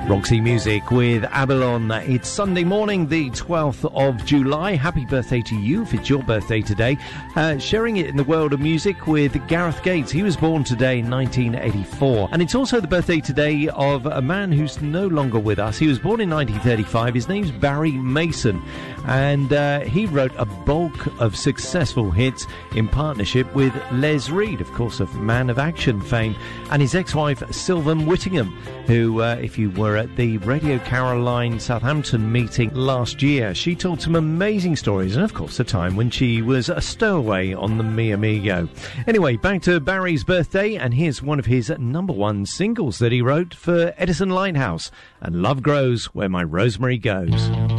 Roxy Music with Abalon. It's Sunday morning, the 12th of July. Happy birthday to you if it's your birthday today. Sharing it in the world of music with Gareth Gates. He was born today in 1984. And it's also the birthday today of a man who's no longer with us. He was born in 1935. His name's Barry Mason. And he wrote a bulk of successful hits in partnership with Les Reed, of course, of Man of Action fame, and his ex-wife Sylvan Whittingham, who, if you were at the Radio Caroline Southampton meeting last year, she told some amazing stories, and of course a time when she was a stowaway on the Mi Amigo. Anyway, back to Barry's birthday, and here's one of his number one singles that he wrote for Edison Lighthouse, and Love Grows Where My Rosemary Goes.